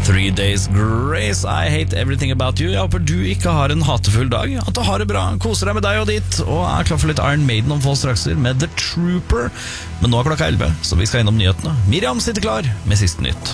3 Days Grace, I hate everything about you. Jeg håper du ikke har en hatefull dag, at du har det bra, koser deg med deg og ditt, og er klar for litt Iron Maiden om få strakser med The Trooper. Men nå er klokka 11, så vi skal innom nyhetene. Miriam sitter klar med siste nytt.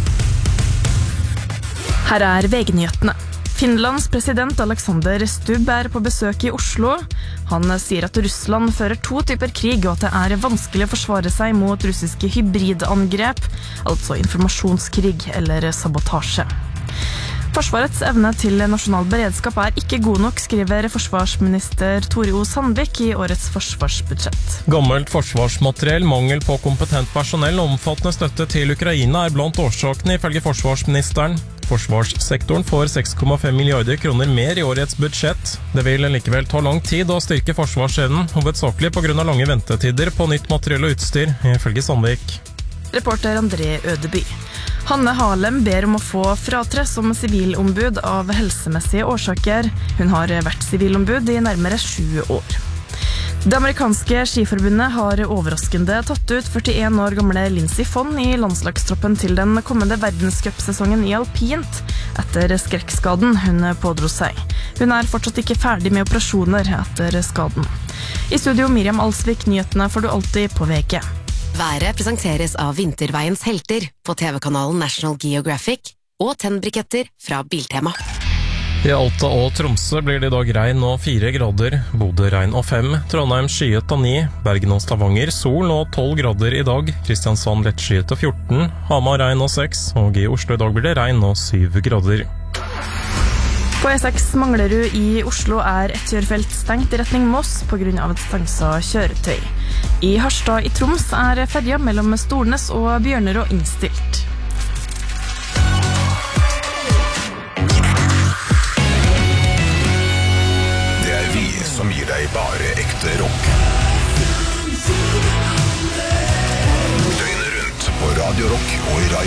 Her er VG-nyhetene. Finlands president Alexander Stubb er på besøk i Oslo. Han sier at Russland fører 2 typer krig, og at det er vanskelig å forsvare seg mot russiske hybridangrep, altså informasjonskrig eller sabotasje. Forsvarets evne til nasjonal beredskap er ikke god nok, skriver forsvarsminister Tore O. Sandvik i årets forsvarsbudsjett. Gammelt forsvarsmateriell, mangel på kompetent personell og omfattende støtte til Ukraina er blant årsakene, ifølge forsvarsministeren. Forsvarssektoren får 6,5 milliarder kroner mer i årets budsjett. Det vil likevel ta lang tid å styrke forsvarsevnen, hovedsakelig på grunn av lange ventetider på nytt materiell og utstyr, ifølge Sandvik. Reporter André Ødeby. Hanne Harlem ber om å få fratre som sivilombud av helsemessige årsaker. Hun har vært sivilombud i nærmere 7 år. Det amerikanske skiforbundet har overraskende tatt ut 41 år gamle Lindsey Vonn i landslagstroppen til den kommende verdenscupsesongen i alpint etter skrekkskaden hun pådro seg. Hun er fortsatt ikke ferdig med operasjoner etter skaden. I studio Miriam Alsvik, nyhetene får du alltid på VG. Været presenteres av Vinterveiens helter på TV-kanalen National Geographic og tennbriketter fra Biltema. I Alta og Tromsø blir det i dag regn og 4 grader, Bodø regn og 5, Trondheim skyet og 9, Bergen og Stavanger sol og 12 grader i dag, Kristiansand lettskyet og 14, Hamar regn og 6, og i Oslo i dag blir det regn og 7 grader. På E6 Manglerud i Oslo er et kjørefelt stengt i retning Moss på grunn av et stansa kjøretøy. I Harstad i Troms er ferja mellom Stornes og Bjørnero innstilt. Som gir deg bare ekte rock. Døgnet rundt på Radio Rock og i